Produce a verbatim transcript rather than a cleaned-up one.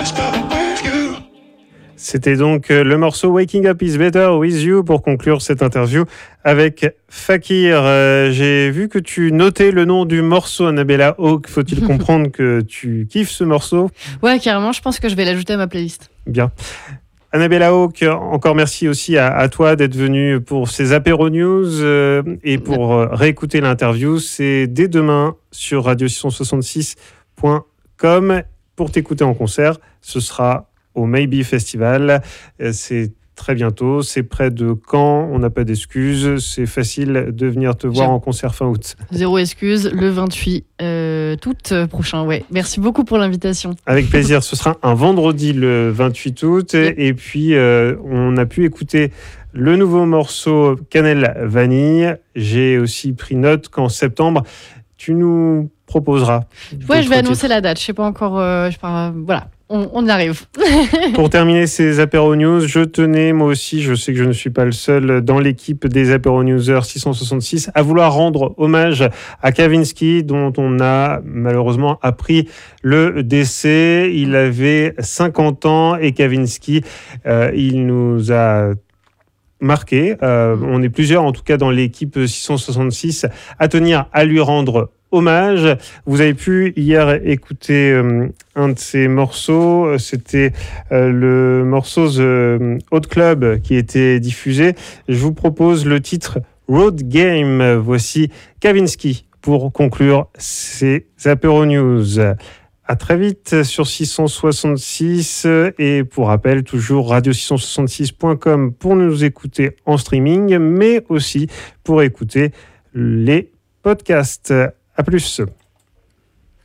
C'était donc le morceau Waking Up is Better With You pour conclure cette interview avec Fakir. Euh, j'ai vu que tu notais le nom du morceau, Annabella Hawk. Faut-il comprendre que tu kiffes ce morceau ? Ouais, carrément, je pense que je vais l'ajouter à ma playlist. Bien. Annabella Hawk, encore merci aussi à, à toi d'être venue pour ces apéro news euh, et pour euh, réécouter l'interview. C'est dès demain sur radio six cent soixante-six point com. Pour t'écouter en concert, ce sera au Maybe Festival. C'est très bientôt, c'est près de Caen, on n'a pas d'excuses, c'est facile de venir te voir J'ai... en concert fin août. Zéro excuse, le vingt-huit euh, août prochain, ouais. Merci beaucoup pour l'invitation. Avec plaisir, ce sera un vendredi le vingt-huit août, et, et puis euh, on a pu écouter le nouveau morceau Cannelle Vanille. J'ai aussi pris note qu'en septembre, tu nous proposeras. Ouais, je vais annoncer la date, je sais pas encore, euh, je sais pas, voilà. On, on y arrive. Pour terminer ces apéro news, je tenais moi aussi, je sais que je ne suis pas le seul dans l'équipe des apéro newsers six cent soixante-six, à vouloir rendre hommage à Kavinsky, dont on a malheureusement appris le décès. Il avait cinquante ans et Kavinsky, euh, il nous a marqué. Euh, on est plusieurs, en tout cas dans l'équipe six cent soixante-six, à tenir à lui rendre hommage. Vous avez pu hier écouter euh, un de ces morceaux, c'était euh, le morceau The Hot Club qui était diffusé. Je vous propose le titre Road Game. Voici Kavinsky pour conclure ces apéro news. À très vite sur six cent soixante-six et pour rappel, toujours radio six cent soixante-six point com pour nous écouter en streaming, mais aussi pour écouter les podcasts. À plus.